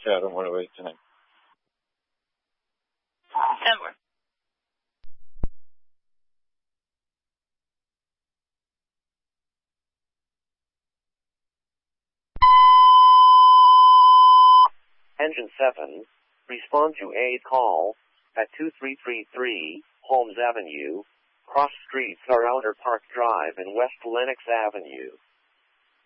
Yeah, I don't want to waste time. Denver. Engine 7, respond to aid call at 2333 Holmes Avenue, cross streets are Outer Park Drive and West Lenox Avenue.